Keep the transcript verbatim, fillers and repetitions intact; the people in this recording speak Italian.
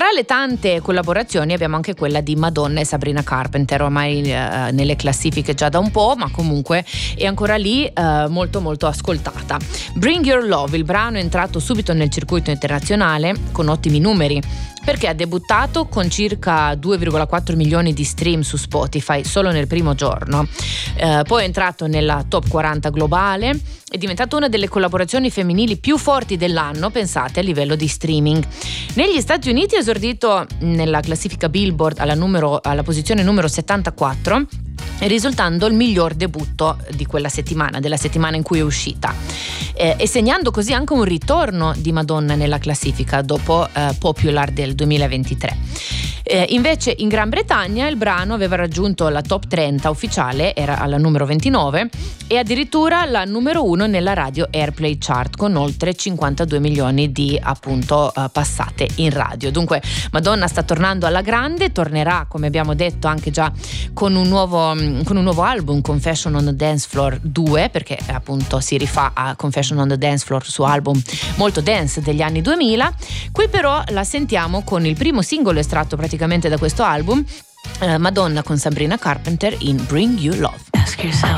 Tra le tante collaborazioni abbiamo anche quella di Madonna e Sabrina Carpenter, ormai eh, nelle classifiche già da un po', ma comunque è ancora lì, eh, molto molto ascoltata. Bring Your Love, il brano è entrato subito nel circuito internazionale con ottimi numeri, perché ha debuttato con circa due virgola quattro milioni di stream su Spotify solo nel primo giorno, eh, poi è entrato nella top quaranta globale, è diventato una delle collaborazioni femminili più forti dell'anno, pensate, a livello di streaming. Negli Stati Uniti ha esordito nella classifica Billboard alla, numero, alla posizione numero settantaquattro, risultando il miglior debutto di quella settimana, della settimana in cui è uscita, eh, e segnando così anche un ritorno di Madonna nella classifica dopo eh, Popular del duemilaventitré. Eh, invece in Gran Bretagna il brano aveva raggiunto la top trenta ufficiale, era alla numero ventinove, e addirittura la numero uno nella radio Airplay Chart con oltre cinquantadue milioni di appunto eh, passate in radio. Dunque Madonna sta tornando alla grande, tornerà come abbiamo detto anche già con un nuovo, con un nuovo album, Confession on the Dance Floor due, perché appunto si rifà a Confession on the Dance Floor, suo album molto dance degli anni duemila. Qui però la sentiamo con il primo singolo estratto praticamente da questo album, eh, Madonna con Sabrina Carpenter in Bring You Love. Ask yourself.